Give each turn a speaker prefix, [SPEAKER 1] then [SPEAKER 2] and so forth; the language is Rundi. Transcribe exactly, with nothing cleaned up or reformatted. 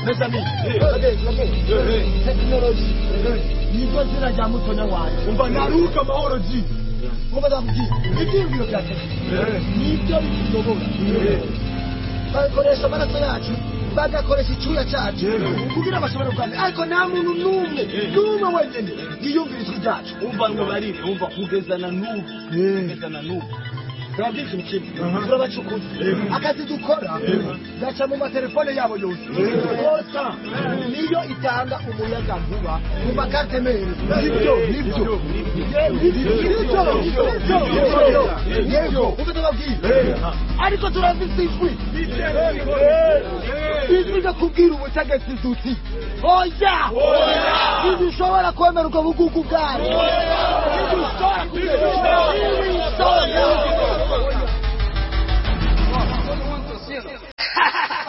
[SPEAKER 1] mes amis tekinoloji nibwo zina rya mutonya wanjye umva naruka amahoro ji kuba ndabwiye ibyiyumviro bya tekinoloji nibyo bituyobora bakoresha amaraso yacu bagakoresha icyuya cyacu kugira bashobore kuganira ariko nta muntu n'umwe n'umwe wenyine yiyumvira ijwi ryacu umva ngo barire umva kugezana n'ubu kugezana n'ubu turabwira ikintu kimwe turabacukuza akazi dukora gaca mu matelefone yabo yose yose niyo itanga umuyaga nkuba mu makatemeri nibyo nibyo nibyo yego uko tubabwira ariko turabwira ijwi ijwi kubwira ubutegetsi duti oya ntidushobora kwemera ubwo bugugu bwabo ntidushobora kubwira